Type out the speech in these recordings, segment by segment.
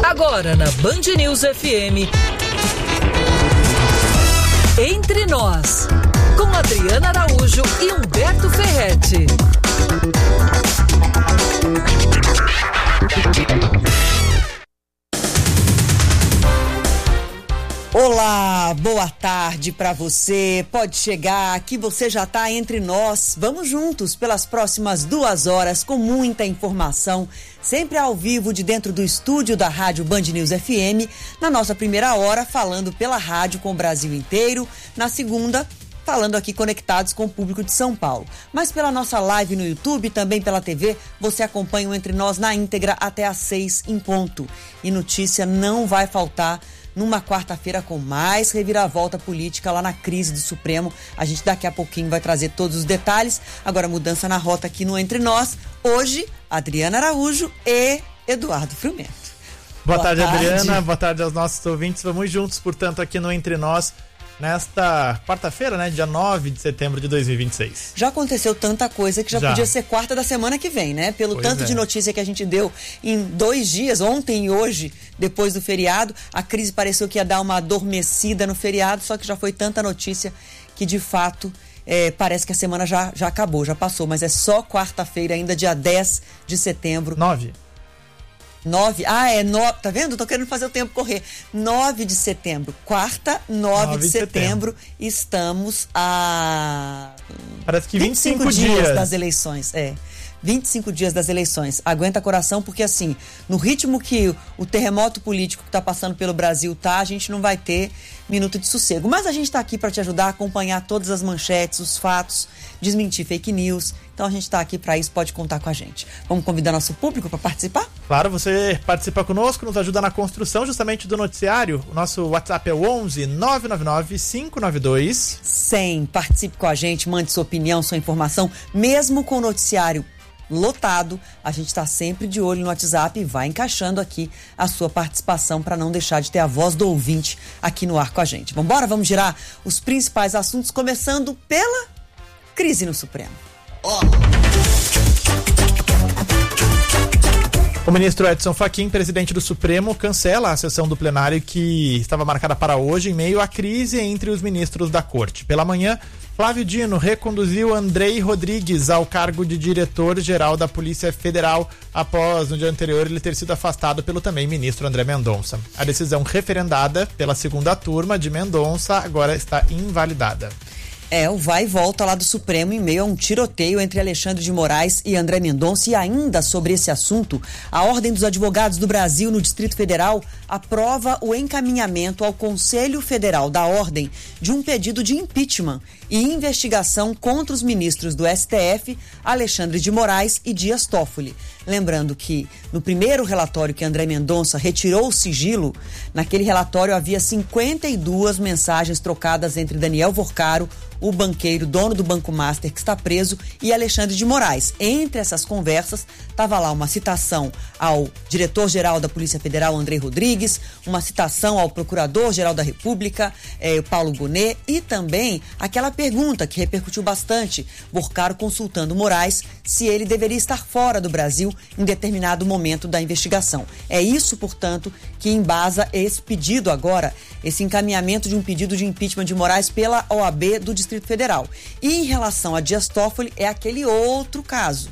Agora na Band News FM, Entre Nós, com Adriana Araújo e Humberto Ferretti. Olá, boa tarde para você. Pode chegar, que você já está entre nós. Vamos juntos pelas próximas 2 horas com muita informação, sempre ao vivo de dentro do estúdio da Rádio Band News FM. Na nossa primeira hora, falando pela rádio com o Brasil inteiro. Na segunda, falando aqui conectados com o público de São Paulo. Mas pela nossa live no YouTube, também pela TV, você acompanha o Entre Nós na íntegra até às 6 em ponto. E notícia não vai faltar numa quarta-feira com mais reviravolta política lá na crise do Supremo. A gente daqui a pouquinho vai trazer todos os detalhes. Agora, mudança na rota aqui no Entre Nós. Hoje, Adriana Araújo e Eduardo Frumento. Boa tarde, Adriana. Boa tarde aos nossos ouvintes. Vamos juntos, portanto, aqui no Entre Nós, nesta quarta-feira, né? Dia 9 de setembro de 2026. Já aconteceu tanta coisa que já podia ser quarta da semana que vem, né? Pelo tanto de notícia que a gente deu em 2 dias, ontem e hoje, depois do feriado. A crise pareceu que ia dar uma adormecida no feriado, só que já foi tanta notícia que, de fato, parece que a semana já acabou, já passou. Mas é só quarta-feira, ainda dia 10 de setembro. 9. Tá vendo? Tô querendo fazer o tempo correr. 9 de setembro. Quarta, 9 de setembro. Estamos a... Parece que 25 dias das eleições. 25 dias das eleições. Aguenta coração, porque assim, no ritmo que o terremoto político que está passando pelo Brasil a gente não vai ter minuto de sossego. Mas a gente está aqui para te ajudar a acompanhar todas as manchetes, os fatos, desmentir fake news. Então a gente está aqui para isso, pode contar com a gente. Vamos convidar nosso público para participar? Claro, você participa conosco, nos ajuda na construção justamente do noticiário. O nosso WhatsApp é o 11 999 592 100. Participe com a gente, mande sua opinião, sua informação, mesmo com o noticiário lotado, a gente está sempre de olho no WhatsApp e vai encaixando aqui a sua participação para não deixar de ter a voz do ouvinte aqui no ar com a gente. Vamos girar os principais assuntos, começando pela crise no Supremo. O ministro Edson Fachin, presidente do Supremo, cancela a sessão do plenário que estava marcada para hoje em meio à crise entre os ministros da Corte. Pela manhã, Flávio Dino reconduziu Andrei Rodrigues ao cargo de diretor-geral da Polícia Federal após, no dia anterior, ele ter sido afastado pelo também ministro André Mendonça. A decisão referendada pela segunda turma de Mendonça agora está invalidada. O vai e volta lá do Supremo em meio a um tiroteio entre Alexandre de Moraes e André Mendonça. E ainda sobre esse assunto, a Ordem dos Advogados do Brasil no Distrito Federal aprova o encaminhamento ao Conselho Federal da Ordem de um pedido de impeachment e investigação contra os ministros do STF, Alexandre de Moraes e Dias Toffoli. Lembrando que no primeiro relatório que André Mendonça retirou o sigilo, naquele relatório havia 52 mensagens trocadas entre Daniel Vorcaro, o banqueiro, dono do Banco Master, que está preso, e Alexandre de Moraes. Entre essas conversas, estava lá uma citação ao diretor-geral da Polícia Federal, Andrei Rodrigues, uma citação ao procurador-geral da República, Paulo Gonet, e também aquela pergunta que repercutiu bastante, Vorcaro consultando Moraes se ele deveria estar fora do Brasil em determinado momento da investigação. É isso, portanto, que embasa esse pedido agora, esse encaminhamento de um pedido de impeachment de Moraes pela OAB do Distrito Federal. E em relação a Dias Toffoli, é aquele outro caso.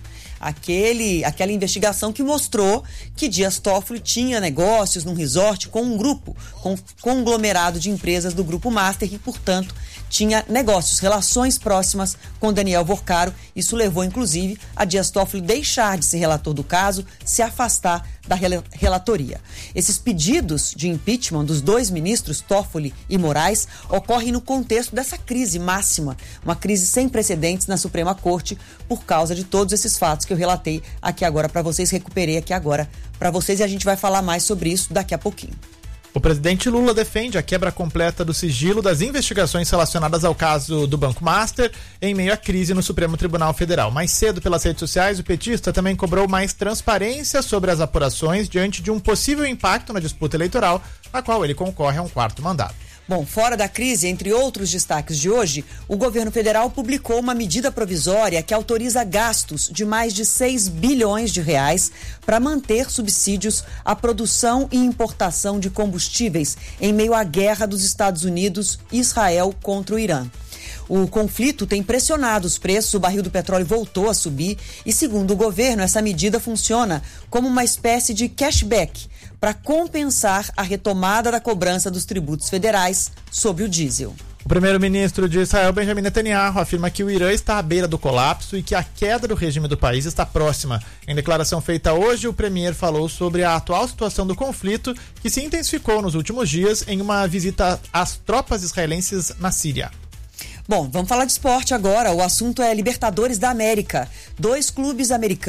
Aquela investigação que mostrou que Dias Toffoli tinha negócios num resort com um grupo, com um conglomerado de empresas do Grupo Master e, portanto, tinha negócios, relações próximas com Daniel Vorcaro. Isso levou, inclusive, a Dias Toffoli deixar de ser relator do caso, se afastar da relatoria. Esses pedidos de impeachment dos 2 ministros, Toffoli e Moraes, ocorrem no contexto dessa crise máxima, uma crise sem precedentes na Suprema Corte, por causa de todos esses fatos que eu relatei aqui agora para vocês, recuperei aqui agora para vocês, e a gente vai falar mais sobre isso daqui a pouquinho. O presidente Lula defende a quebra completa do sigilo das investigações relacionadas ao caso do Banco Master em meio à crise no Supremo Tribunal Federal. Mais cedo, pelas redes sociais, o petista também cobrou mais transparência sobre as apurações diante de um possível impacto na disputa eleitoral, na qual ele concorre a um 4º mandato. Bom, fora da crise, entre outros destaques de hoje, o governo federal publicou uma medida provisória que autoriza gastos de mais de 6 bilhões de reais para manter subsídios à produção e importação de combustíveis em meio à guerra dos Estados Unidos e Israel contra o Irã. O conflito tem pressionado os preços, o barril do petróleo voltou a subir e, segundo o governo, essa medida funciona como uma espécie de cashback para compensar a retomada da cobrança dos tributos federais sobre o diesel. O primeiro-ministro de Israel, Benjamin Netanyahu, afirma que o Irã está à beira do colapso e que a queda do regime do país está próxima. Em declaração feita hoje, o premier falou sobre a atual situação do conflito, que se intensificou nos últimos dias em uma visita às tropas israelenses na Síria. Bom, vamos falar de esporte agora. O assunto é Libertadores da América. Dois clubes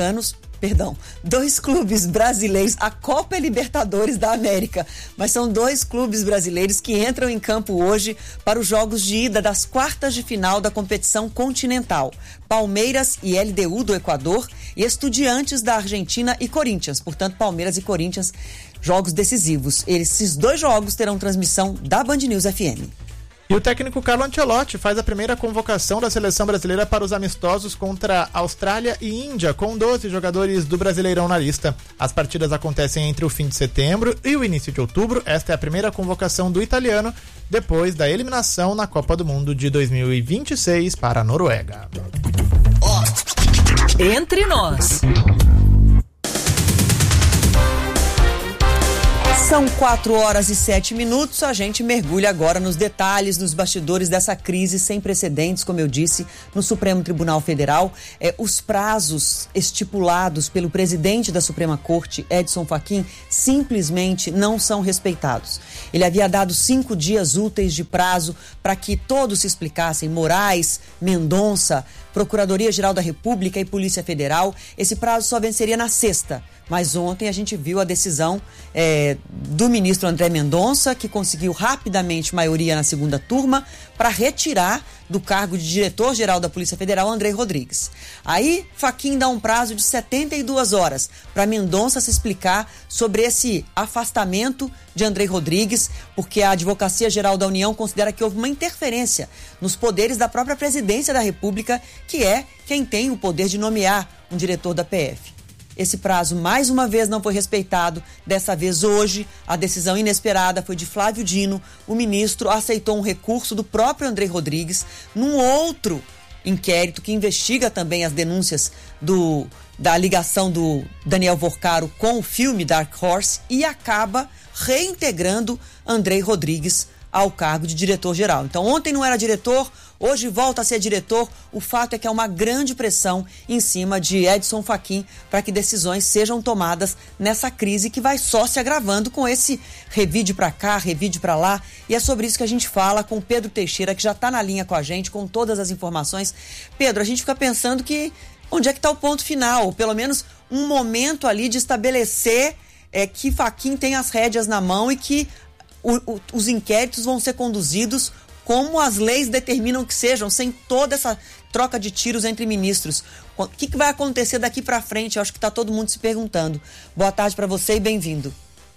brasileiros, a Copa é Libertadores da América, mas são dois clubes brasileiros que entram em campo hoje para os jogos de ida das quartas de final da competição continental. Palmeiras e LDU do Equador e Estudiantes da Argentina e Corinthians. Portanto, Palmeiras e Corinthians, jogos decisivos. Esses dois jogos terão transmissão da Band News FM. E o técnico Carlo Ancelotti faz a primeira convocação da seleção brasileira para os amistosos contra Austrália e Índia, com 12 jogadores do Brasileirão na lista. As partidas acontecem entre o fim de setembro e o início de outubro. Esta é a primeira convocação do italiano depois da eliminação na Copa do Mundo de 2026 para a Noruega. Entre nós. São 4h07. A gente mergulha agora nos detalhes, nos bastidores dessa crise sem precedentes, como eu disse, no Supremo Tribunal Federal. Os prazos estipulados pelo presidente da Suprema Corte, Edson Fachin, simplesmente não são respeitados. Ele havia dado 5 dias úteis de prazo para que todos se explicassem, Moraes, Mendonça, Procuradoria-Geral da República e Polícia Federal. Esse prazo só venceria na sexta. Mas ontem a gente viu a decisão do ministro André Mendonça, que conseguiu rapidamente maioria na segunda turma, para retirar do cargo de diretor-geral da Polícia Federal Andrei Rodrigues. Aí, Fachin dá um prazo de 72 horas para Mendonça se explicar sobre esse afastamento de Andrei Rodrigues, porque a Advocacia Geral da União considera que houve uma interferência nos poderes da própria Presidência da República, que é quem tem o poder de nomear um diretor da PF. Esse prazo, mais uma vez, não foi respeitado. Dessa vez, hoje, a decisão inesperada foi de Flávio Dino. O ministro aceitou um recurso do próprio Andrei Rodrigues num outro inquérito que investiga também as denúncias da ligação do Daniel Vorcaro com o filme Dark Horse e acaba reintegrando Andrei Rodrigues ao cargo de diretor-geral. Então, ontem não era diretor, hoje volta a ser diretor. O fato é que há uma grande pressão em cima de Edson Fachin para que decisões sejam tomadas nessa crise que vai só se agravando com esse revide para cá, revide para lá. E é sobre isso que a gente fala com o Pedro Teixeira, que já está na linha com a gente, com todas as informações. Pedro, a gente fica pensando que onde é que está o ponto final? Pelo menos um momento ali de estabelecer que Fachin tem as rédeas na mão e que os inquéritos vão ser conduzidos como as leis determinam que sejam, sem toda essa troca de tiros entre ministros. O que vai acontecer daqui para frente? Eu acho que está todo mundo se perguntando. Boa tarde para você e bem-vindo.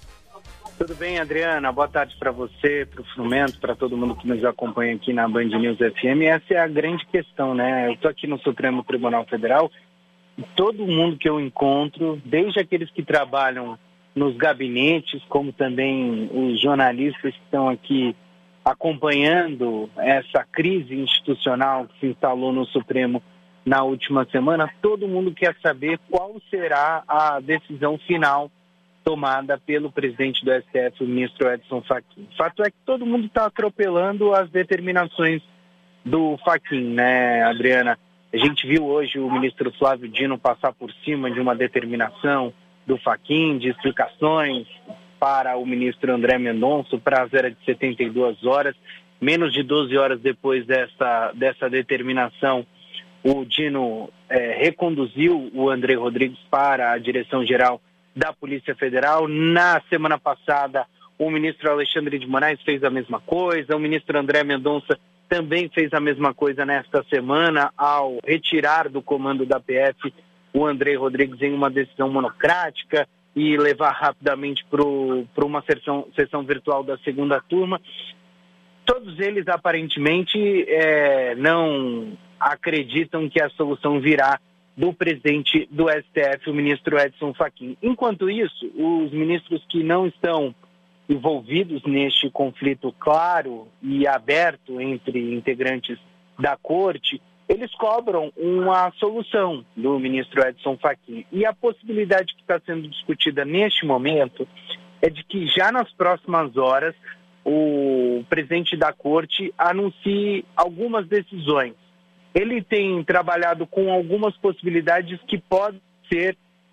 Tudo bem, Adriana? Boa tarde para você, para o Frumento, para todo mundo que nos acompanha aqui na Band News FM. Essa é a grande questão, né? Eu estou aqui no Supremo Tribunal Federal e todo mundo que eu encontro, desde aqueles que trabalham nos gabinetes, como também os jornalistas que estão aqui acompanhando essa crise institucional que se instalou no Supremo na última semana, todo mundo quer saber qual será a decisão final tomada pelo presidente do STF, o ministro Edson Fachin. O fato é que todo mundo está atropelando as determinações do Fachin, né, Adriana? A gente viu hoje o ministro Flávio Dino passar por cima de uma determinação do Fachin, de explicações para o ministro André Mendonça. O prazo era de 72 horas. Menos de 12 horas depois dessa determinação, o Dino reconduziu o Andrei Rodrigues para a direção-geral da Polícia Federal. Na semana passada, o ministro Alexandre de Moraes fez a mesma coisa. O ministro André Mendonça também fez a mesma coisa nesta semana, ao retirar do comando da PF o Andrei Rodrigues em uma decisão monocrática e levar rapidamente para uma sessão virtual da segunda turma. todos eles aparentemente não acreditam que a solução virá do presidente do STF, o ministro Edson Fachin. Enquanto isso, os ministros que não estão envolvidos neste conflito claro e aberto entre integrantes da corte, eles cobram uma solução do ministro Edson Fachin. E a possibilidade que está sendo discutida neste momento é de que já nas próximas horas o presidente da corte anuncie algumas decisões. Ele tem trabalhado com algumas possibilidades que podem ser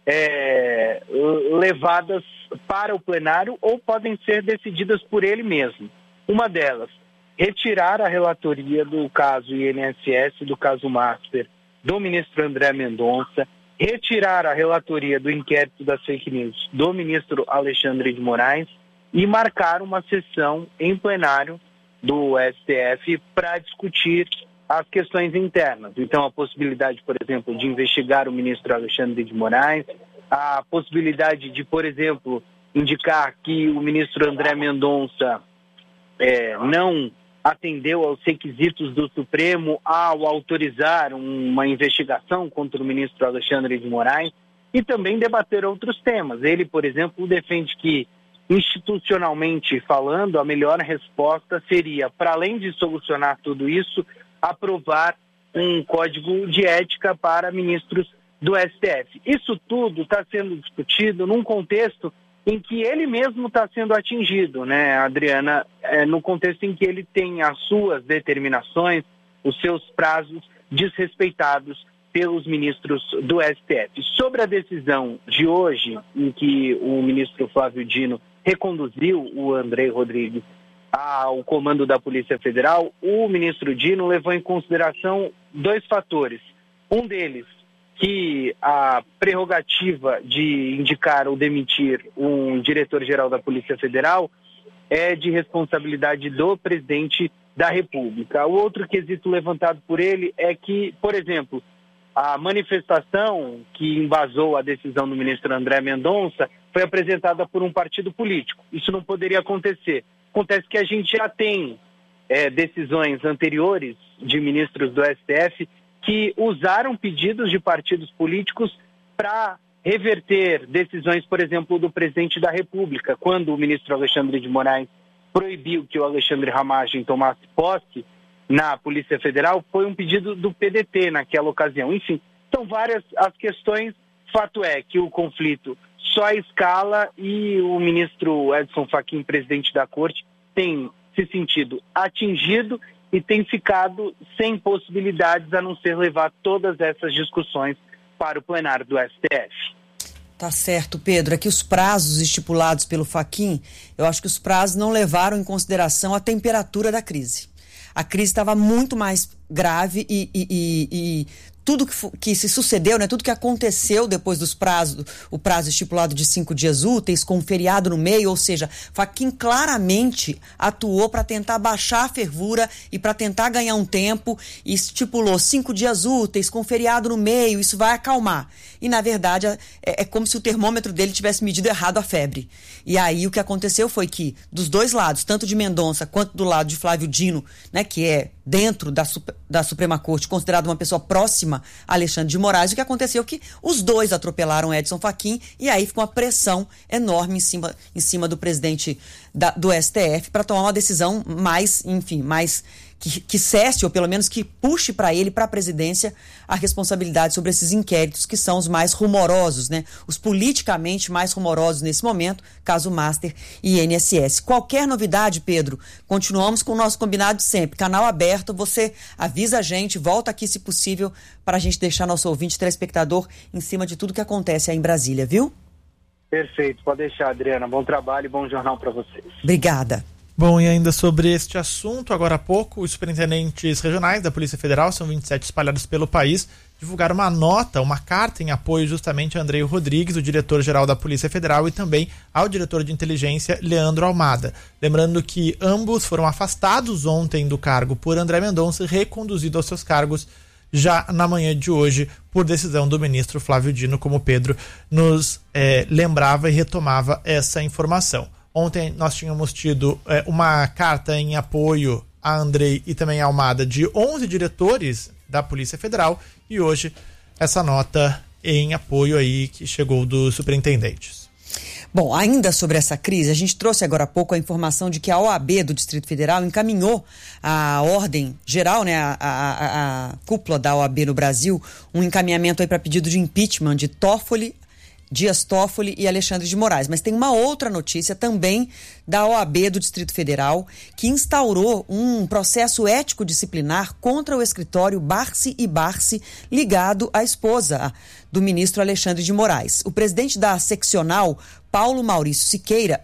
levadas para o plenário ou podem ser decididas por ele mesmo. Uma delas, retirar a relatoria do caso INSS, do caso Master, do ministro André Mendonça, retirar a relatoria do inquérito das fake news do ministro Alexandre de Moraes e marcar uma sessão em plenário do STF para discutir as questões internas. Então, a possibilidade, por exemplo, de investigar o ministro Alexandre de Moraes, a possibilidade de, por exemplo, indicar que o ministro André Mendonça não atendeu aos requisitos do Supremo ao autorizar uma investigação contra o ministro Alexandre de Moraes e também debater outros temas. Ele, por exemplo, defende que, institucionalmente falando, a melhor resposta seria, para além de solucionar tudo isso, aprovar um código de ética para ministros do STF. Isso tudo está sendo discutido num contexto em que ele mesmo está sendo atingido, né, Adriana? No contexto em que ele tem as suas determinações, os seus prazos desrespeitados pelos ministros do STF. Sobre a decisão de hoje, em que o ministro Flávio Dino reconduziu o André Rodrigues ao comando da Polícia Federal, o ministro Dino levou em consideração dois fatores. Um deles, que a prerrogativa de indicar ou demitir um diretor-geral da Polícia Federal é de responsabilidade do presidente da República. O outro quesito levantado por ele é que, por exemplo, a manifestação que embasou a decisão do ministro André Mendonça foi apresentada por um partido político. Isso não poderia acontecer. Acontece que a gente já tem decisões anteriores de ministros do STF que usaram pedidos de partidos políticos para reverter decisões, por exemplo, do presidente da República. Quando o ministro Alexandre de Moraes proibiu que o Alexandre Ramagem tomasse posse na Polícia Federal, foi um pedido do PDT naquela ocasião. Enfim, são várias as questões. Fato é que o conflito só escala e o ministro Edson Fachin, presidente da Corte, tem se sentido atingido e tem ficado sem possibilidades a não ser levar todas essas discussões para o plenário do STF. Tá certo, Pedro. Aqui os prazos estipulados pelo Fachin, eu acho que os prazos não levaram em consideração a temperatura da crise. A crise estava muito mais grave e tudo que se sucedeu, né, tudo que aconteceu depois dos prazos, o prazo estipulado de 5 dias úteis, com um feriado no meio, ou seja, Fachin claramente atuou para tentar baixar a fervura e para tentar ganhar um tempo e estipulou 5 dias úteis, com feriado no meio, isso vai acalmar. E, na verdade, é como se o termômetro dele tivesse medido errado a febre. E aí o que aconteceu foi que, dos dois lados, tanto de Mendonça quanto do lado de Flávio Dino, né, que é dentro da Suprema Corte, considerado uma pessoa próxima a Alexandre de Moraes, o que aconteceu é que os dois atropelaram Edson Fachin e aí ficou uma pressão enorme em cima do presidente do STF para tomar uma decisão mais que cesse, ou pelo menos que puxe para ele, para a presidência, a responsabilidade sobre esses inquéritos que são os mais rumorosos, né? Os politicamente mais rumorosos nesse momento, caso Master e INSS. Qualquer novidade, Pedro, continuamos com o nosso combinado de sempre. Canal aberto, você avisa a gente, volta aqui se possível, para a gente deixar nosso ouvinte telespectador em cima de tudo que acontece aí em Brasília, viu? Perfeito, pode deixar, Adriana. Bom trabalho e bom jornal para vocês. Obrigada. Bom, e ainda sobre este assunto, agora há pouco, os superintendentes regionais da Polícia Federal, são 27 espalhados pelo país, divulgaram uma carta em apoio justamente a André Rodrigues, o diretor-geral da Polícia Federal, e também ao diretor de inteligência, Leandro Almada. Lembrando que ambos foram afastados ontem do cargo por André Mendonça e reconduzidos aos seus cargos já na manhã de hoje por decisão do ministro Flávio Dino, como o Pedro nos lembrava e retomava essa informação. Ontem nós tínhamos tido uma carta em apoio a Andrei e também a Almada de 11 diretores da Polícia Federal e hoje essa nota em apoio aí que chegou dos superintendentes. Bom, ainda sobre essa crise, a gente trouxe agora há pouco a informação de que a OAB do Distrito Federal encaminhou à ordem geral, né, a cúpula da OAB no Brasil, um encaminhamento aí para pedido de impeachment de Dias Toffoli e Alexandre de Moraes. Mas tem uma outra notícia também da OAB do Distrito Federal que instaurou um processo ético-disciplinar contra o escritório Barsi e Barsi ligado à esposa do ministro Alexandre de Moraes. O presidente da seccional, Paulo Maurício Siqueira,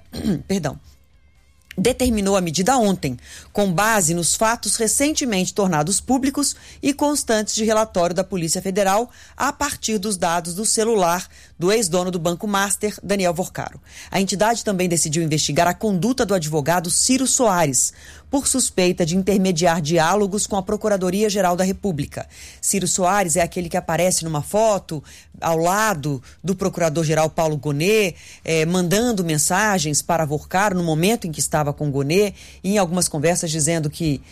determinou a medida ontem, com base nos fatos recentemente tornados públicos e constantes de relatório da Polícia Federal a partir dos dados do celular do ex-dono do Banco Master, Daniel Vorcaro. A entidade também decidiu investigar a conduta do advogado Ciro Soares, por suspeita de intermediar diálogos com a Procuradoria-Geral da República. Ciro Soares é aquele que aparece numa foto ao lado do Procurador-Geral Paulo Gonet, mandando mensagens para Vorcaro no momento em que estava com Gonet, e em algumas conversas dizendo que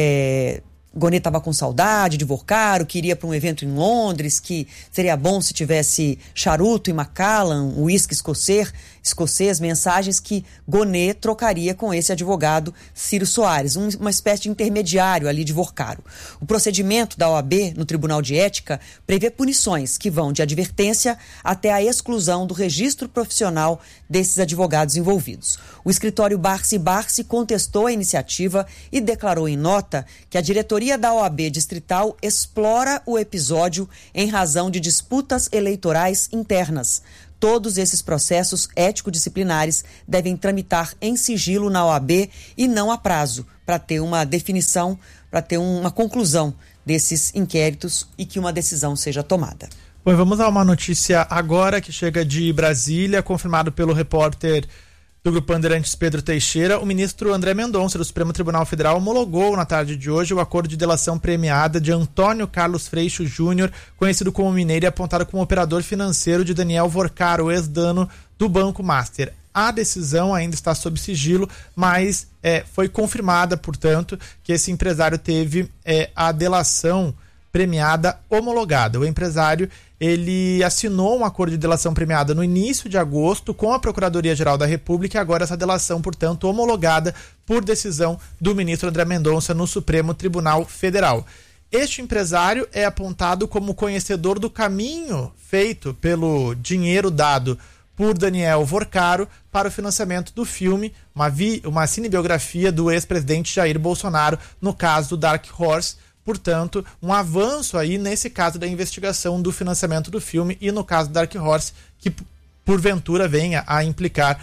Gonet estava com saudade de Vorcaro, que iria para um evento em Londres, que seria bom se tivesse charuto e Macallan, uísque escocês, mensagens que Gonet trocaria com esse advogado Ciro Soares, uma espécie de intermediário ali de Vorcaro. O procedimento da OAB no Tribunal de Ética prevê punições que vão de advertência até a exclusão do registro profissional desses advogados envolvidos. O escritório Barsi Barsi contestou a iniciativa e declarou em nota que a diretoria da OAB distrital explora o episódio em razão de disputas eleitorais internas. Todos esses processos ético-disciplinares devem tramitar em sigilo na OAB e não a prazo, para ter uma definição, para ter uma conclusão desses inquéritos e que uma decisão seja tomada. Bom, vamos a uma notícia agora que chega de Brasília, confirmado pelo repórter do Grupo Bandeirantes Pedro Teixeira. O ministro André Mendonça do Supremo Tribunal Federal homologou na tarde de hoje o acordo de delação premiada de Antônio Carlos Freixo Júnior, conhecido como Mineiro e apontado como operador financeiro de Daniel Vorcaro, ex-dono do Banco Master. A decisão ainda está sob sigilo, mas foi confirmada, portanto, que esse empresário teve a delação premiada homologada. O empresário, ele assinou um acordo de delação premiada no início de agosto com a Procuradoria-Geral da República e agora essa delação, portanto, homologada por decisão do ministro André Mendonça no Supremo Tribunal Federal. Este empresário é apontado como conhecedor do caminho feito pelo dinheiro dado por Daniel Vorcaro para o financiamento do filme, uma cinebiografia do ex-presidente Jair Bolsonaro, no caso do Dark Horse. Portanto, um avanço aí nesse caso da investigação do financiamento do filme e no caso do Dark Horse, que porventura venha a implicar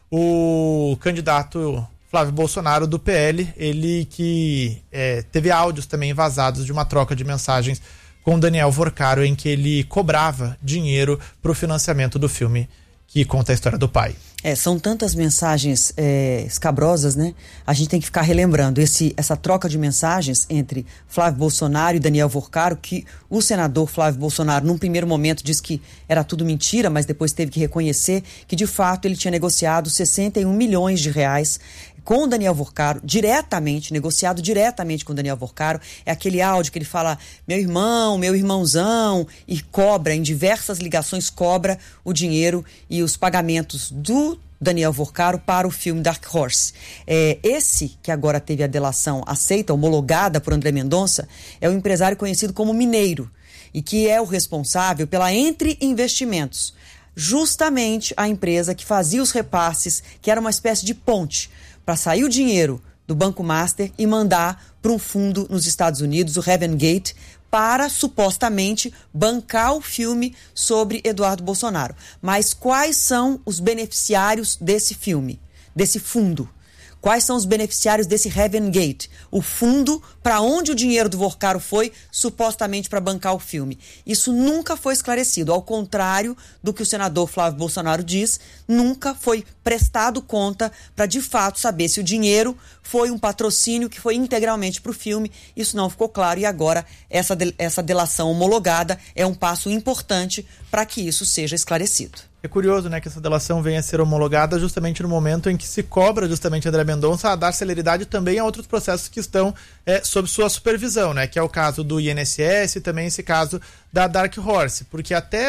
o candidato Flávio Bolsonaro do PL, ele que teve áudios também vazados de uma troca de mensagens com Daniel Vorcaro em que ele cobrava dinheiro para o financiamento do filme que conta a história do pai. São tantas mensagens escabrosas, né? A gente tem que ficar relembrando essa troca de mensagens entre Flávio Bolsonaro e Daniel Vorcaro, que o senador Flávio Bolsonaro, num primeiro momento, disse que era tudo mentira, mas depois teve que reconhecer que, de fato, ele tinha negociado 61 milhões de reais com o Daniel Vorcaro, negociado diretamente com o Daniel Vorcaro. É aquele áudio que ele fala, meu irmão, meu irmãozão, e cobra, em diversas ligações, cobra o dinheiro e os pagamentos do Daniel Vorcaro para o filme Dark Horse. Esse que agora teve a delação aceita, homologada por André Mendonça, é um empresário conhecido como Mineiro e que é o responsável pela Entre Investimentos, justamente a empresa que fazia os repasses, que era uma espécie de ponte para sair o dinheiro do Banco Master e mandar para um fundo nos Estados Unidos, o Heaven Gate, para supostamente bancar o filme sobre Eduardo Bolsonaro. Mas quais são os beneficiários desse filme, desse fundo? Quais são os beneficiários desse Heaven Gate? O fundo para onde o dinheiro do Vorcaro foi, supostamente para bancar o filme. Isso nunca foi esclarecido. Ao contrário do que o senador Flávio Bolsonaro diz, nunca foi prestado conta para, de fato, saber se o dinheiro foi um patrocínio que foi integralmente para o filme. Isso não ficou claro e agora essa delação homologada é um passo importante para que isso seja esclarecido. É curioso, né, que essa delação venha a ser homologada justamente no momento em que se cobra justamente André Mendonça a dar celeridade também a outros processos que estão sob sua supervisão, né, que é o caso do INSS e também esse caso da Dark Horse, porque até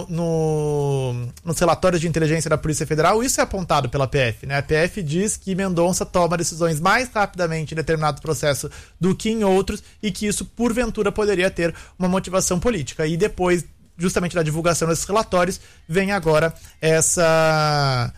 nos relatórios de inteligência da Polícia Federal isso é apontado pela PF, né? A PF diz que Mendonça toma decisões mais rapidamente em determinado processo do que em outros e que isso, porventura, poderia ter uma motivação política. E depois, justamente da divulgação desses relatórios, vem agora essa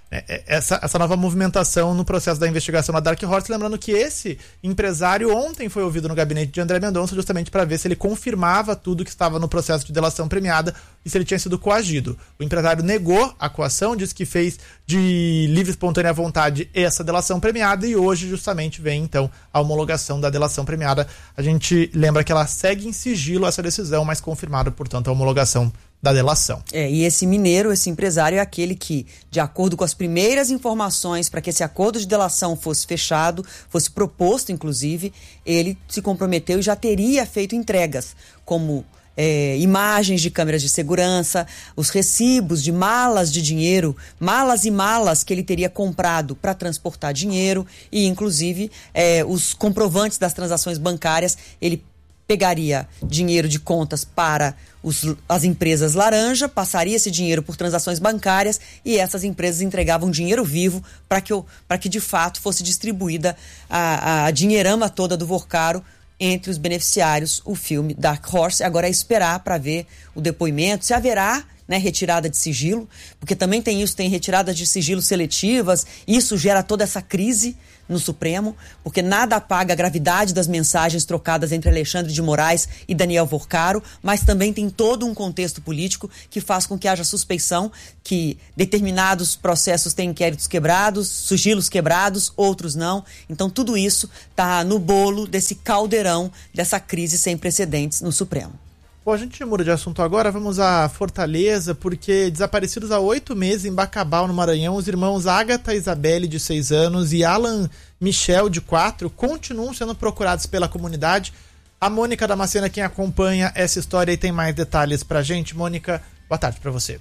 nova movimentação no processo da investigação da Dark Horse, lembrando que esse empresário ontem foi ouvido no gabinete de André Mendonça justamente para ver se ele confirmava tudo que estava no processo de delação premiada e se ele tinha sido coagido. O empresário negou a coação, disse que fez de livre e espontânea vontade essa delação premiada e hoje justamente vem então a homologação da delação premiada. A gente lembra que ela segue em sigilo essa decisão, mas confirmada, portanto, a homologação da delação. E esse mineiro, esse empresário é aquele que, de acordo com as primeiras informações para que esse acordo de delação fosse fechado, fosse proposto inclusive, ele se comprometeu e já teria feito entregas, como imagens de câmeras de segurança, os recibos de malas de dinheiro, malas e malas que ele teria comprado para transportar dinheiro e inclusive os comprovantes das transações bancárias. Ele pegaria dinheiro de contas para as empresas laranja, passaria esse dinheiro por transações bancárias e essas empresas entregavam dinheiro vivo para que de fato fosse distribuída a dinheirama toda do Vorcaro entre os beneficiários. O filme Dark Horse agora é esperar para ver o depoimento, se haverá retirada de sigilo, porque também tem isso, tem retirada de sigilo seletivas, isso gera toda essa crise no Supremo, porque nada apaga a gravidade das mensagens trocadas entre Alexandre de Moraes e Daniel Vorcaro, mas também tem todo um contexto político que faz com que haja suspeição que determinados processos têm inquéritos quebrados, sigilos quebrados, outros não. Então tudo isso está no bolo desse caldeirão, dessa crise sem precedentes no Supremo. Bom, a gente muda de assunto agora, vamos a Fortaleza, porque desaparecidos há 8 meses em Bacabal, no Maranhão, os irmãos Agatha Isabelle, de 6 anos, e Alan Michel, de 4, continuam sendo procurados pela comunidade. A Mônica Damasceno é quem acompanha essa história e tem mais detalhes pra gente. Mônica, boa tarde pra você.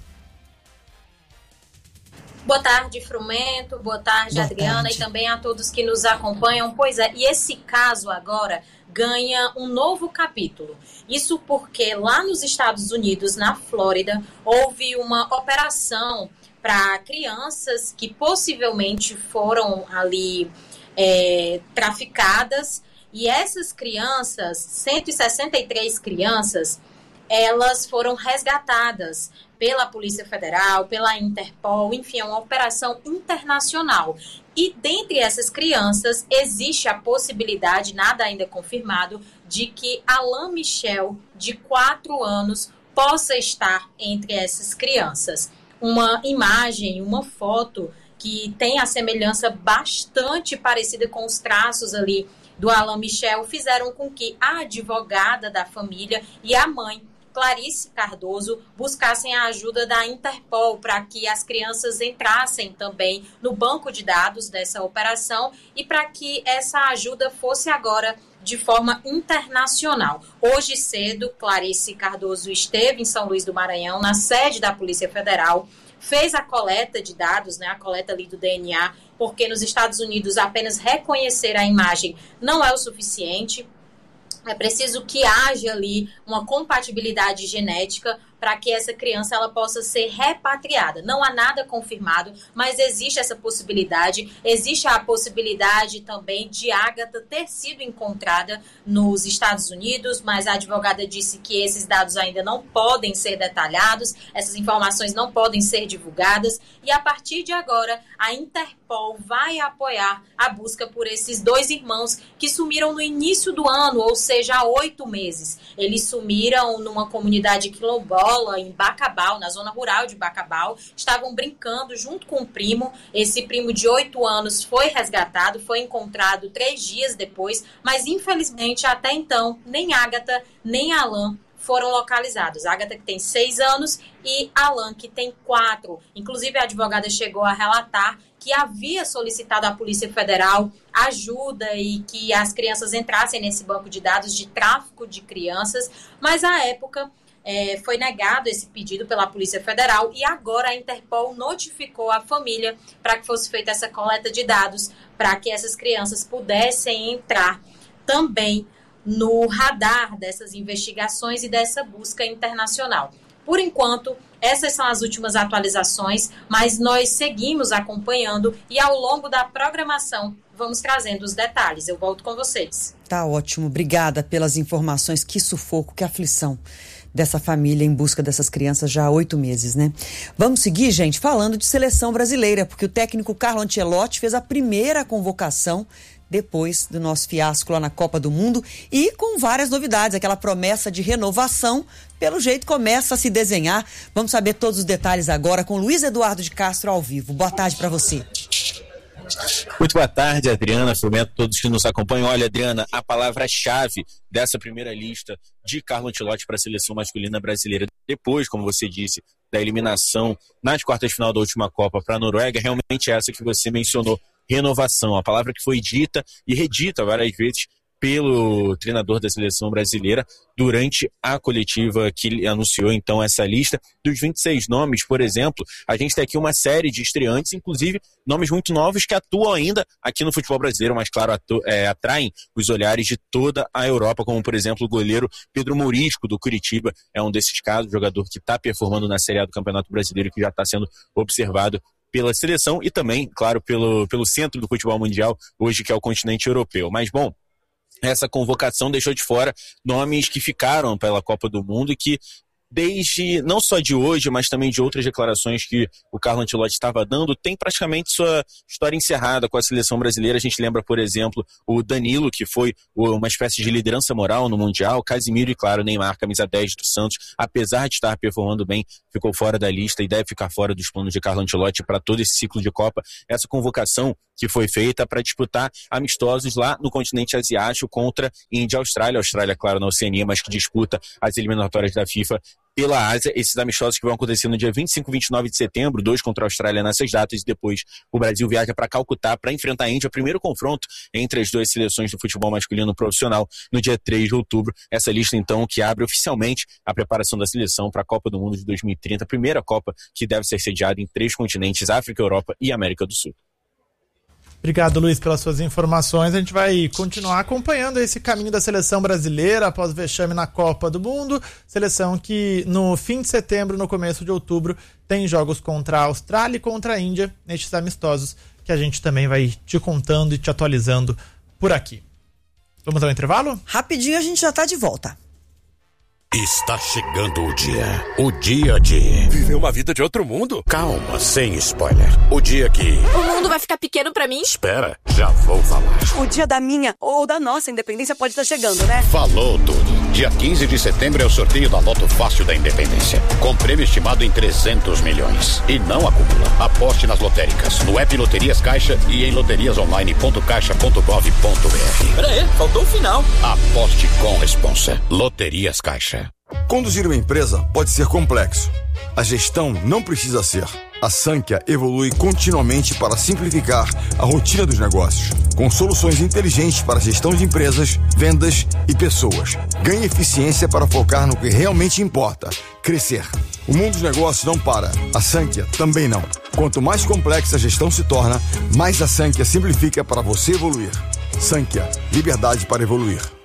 Boa tarde, Frumento, boa tarde, Adriana, e também a todos que nos acompanham. Pois é, e esse caso agora ganha um novo capítulo. Isso porque lá nos Estados Unidos, na Flórida, houve uma operação para crianças que possivelmente foram ali traficadas, e essas crianças, 163 crianças, elas foram resgatadas pela Polícia Federal, pela Interpol, enfim, é uma operação internacional. E dentre essas crianças existe a possibilidade, nada ainda confirmado, de que Alan Michel, de 4 anos, possa estar entre essas crianças. Uma imagem, uma foto que tem a semelhança bastante parecida com os traços ali do Alan Michel fizeram com que a advogada da família e a mãe, Clarice Cardoso, buscassem a ajuda da Interpol para que as crianças entrassem também no banco de dados dessa operação e para que essa ajuda fosse agora de forma internacional. Hoje cedo, Clarice Cardoso esteve em São Luís do Maranhão, na sede da Polícia Federal, fez a coleta de dados, a coleta ali do DNA, porque nos Estados Unidos apenas reconhecer a imagem não é o suficiente. É preciso que haja ali uma compatibilidade genética para que essa criança ela possa ser repatriada. Não há nada confirmado, mas existe essa possibilidade. Existe a possibilidade também de Agatha ter sido encontrada nos Estados Unidos, mas a advogada disse que esses dados ainda não podem ser detalhados, essas informações não podem ser divulgadas, e a partir de agora a Interpol vai apoiar a busca por esses 2 irmãos que sumiram no início do ano, ou seja, há 8 meses. Eles sumiram numa comunidade quilombola, em Bacabal, na zona rural de Bacabal, estavam brincando junto com o primo. Esse primo de 8 anos foi resgatado, foi encontrado 3 dias depois, mas infelizmente até então nem Agatha nem Alan foram localizados. Agatha, que tem 6 anos, e Alan, que tem 4. Inclusive a advogada chegou a relatar que havia solicitado à Polícia Federal ajuda e que as crianças entrassem nesse banco de dados de tráfico de crianças, mas à época foi negado esse pedido pela Polícia Federal e agora a Interpol notificou a família para que fosse feita essa coleta de dados para que essas crianças pudessem entrar também no radar dessas investigações e dessa busca internacional. Por enquanto, essas são as últimas atualizações, mas nós seguimos acompanhando e ao longo da programação vamos trazendo os detalhes. Eu volto com vocês. Tá ótimo. Obrigada pelas informações. Que sufoco, que aflição dessa família em busca dessas crianças já há 8 meses, né? Vamos seguir, gente, falando de seleção brasileira, porque o técnico Carlo Ancelotti fez a primeira convocação depois do nosso fiasco lá na Copa do Mundo e com várias novidades. Aquela promessa de renovação, pelo jeito, começa a se desenhar. Vamos saber todos os detalhes agora com Luiz Eduardo de Castro ao vivo. Boa tarde para você. Muito boa tarde, Adriana, Fomento, todos que nos acompanham. Olha, Adriana, a palavra-chave dessa primeira lista de Carlo Ancelotti para a seleção masculina brasileira, depois, como você disse, da eliminação nas quartas de final da última Copa para a Noruega, realmente é essa que você mencionou, renovação, a palavra que foi dita e redita várias vezes pelo treinador da seleção brasileira durante a coletiva que ele anunciou então essa lista dos 26 nomes. Por exemplo, a gente tem aqui uma série de estreantes, inclusive nomes muito novos que atuam ainda aqui no futebol brasileiro, mas claro, atraem os olhares de toda a Europa, como por exemplo o goleiro Pedro Mourisco do Curitiba, é um desses casos, jogador que está performando na Série A do Campeonato Brasileiro, que já está sendo observado pela seleção e também, claro, pelo centro do futebol mundial hoje, que é o continente europeu. Mas bom, essa convocação deixou de fora nomes que ficaram pela Copa do Mundo e que desde, não só de hoje, mas também de outras declarações que o Carlo Ancelotti estava dando, tem praticamente sua história encerrada com a seleção brasileira. A gente lembra, por exemplo, o Danilo, que foi uma espécie de liderança moral no Mundial, Casimiro e, claro, Neymar, camisa 10 do Santos, apesar de estar performando bem, ficou fora da lista e deve ficar fora dos planos de Carlo Ancelotti para todo esse ciclo de Copa. Essa convocação que foi feita para disputar amistosos lá no continente asiático contra Índia e Austrália. Austrália, claro, na Oceania, mas que disputa as eliminatórias da FIFA pela Ásia. Esses amistosos que vão acontecer no dia 25 e 29 de setembro, 2 contra a Austrália nessas datas, e depois o Brasil viaja para Calcutá para enfrentar a Índia, primeiro confronto entre as duas seleções do futebol masculino profissional no dia 3 de outubro. Essa lista, então, que abre oficialmente a preparação da seleção para a Copa do Mundo de 2030, a primeira Copa que deve ser sediada em 3 continentes, África, Europa e América do Sul. Obrigado, Luiz, pelas suas informações. A gente vai continuar acompanhando esse caminho da seleção brasileira após o vexame na Copa do Mundo. Seleção que no fim de setembro, no começo de outubro, tem jogos contra a Austrália e contra a Índia, nestes amistosos que a gente também vai te contando e te atualizando por aqui. Vamos ao intervalo? Rapidinho, a gente já tá de volta. Está chegando o dia de viver uma vida de outro mundo. Calma, sem spoiler. O dia que o mundo vai ficar pequeno pra mim? Espera, já vou falar. O dia da minha ou da nossa independência pode estar chegando, né? Falou tudo. Dia 15 de setembro é o sorteio da Loto Fácil da Independência, com prêmio estimado em 300 milhões. E não acumula. Aposte nas lotéricas, no app Loterias Caixa e em loteriasonline.caixa.gov.br. Pera aí, faltou o final. Aposte com responsa. Loterias Caixa. Conduzir uma empresa pode ser complexo. A gestão não precisa ser. A Sankhya evolui continuamente para simplificar a rotina dos negócios, com soluções inteligentes para a gestão de empresas, vendas e pessoas. Ganhe eficiência para focar no que realmente importa: crescer. O mundo dos negócios não para. A Sankhya também não. Quanto mais complexa a gestão se torna, mais a Sankhya simplifica para você evoluir. Sankhya, liberdade para evoluir.